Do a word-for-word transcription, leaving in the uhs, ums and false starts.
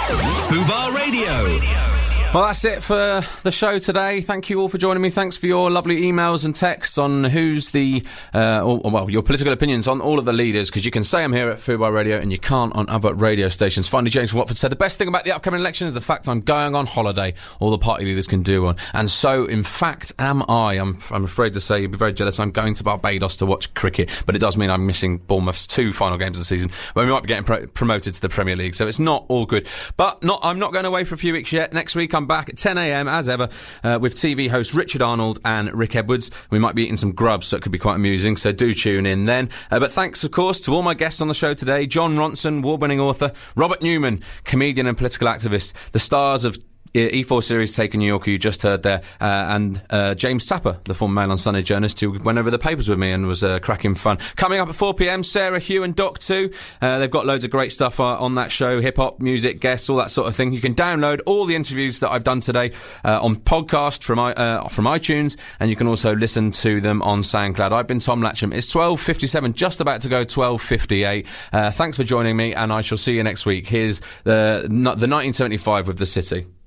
Fubar Radio. Well, that's it for the show today. Thank you all for joining me. Thanks for your lovely emails and texts on who's the, uh, or, well, your political opinions on all of the leaders, because you can say them here at Fubar Radio and you can't on other radio stations. Finally, James from Watford said, the best thing about the upcoming election is the fact I'm going on holiday. All the party leaders can do one. And so, in fact, am I. I'm, I'm afraid to say you'll be very jealous. I'm going to Barbados to watch cricket, but it does mean I'm missing Bournemouth's two final games of the season, where we might be getting pro- promoted to the Premier League. So it's not all good. But not, I'm not going away for a few weeks yet. Next week, I'm back at ten a.m. as ever uh, with T V hosts Richard Arnold and Rick Edwards. We might be eating some grubs, so it could be quite amusing, so do tune in then. Uh, but thanks, of course, to all my guests on the show today: John Ronson, award-winning author; Robert Newman, comedian and political activist; the stars of E four Series Take a New Yorker you just heard there, uh, and uh, James Sapper, the former Mail on Sunday journalist who went over the papers with me and was uh, cracking fun. Coming up at four p.m, Sarah, Hugh and Doc too. Uh, they've got loads of great stuff uh, on that show, hip-hop, music, guests, all that sort of thing. You can download all the interviews that I've done today uh, on podcast from, uh, from iTunes, and you can also listen to them on SoundCloud. I've been Tom Latcham. It's twelve fifty-seven, just about to go twelve fifty-eight. Uh, thanks for joining me, and I shall see you next week. Here's the, the nineteen seventy-five with The City.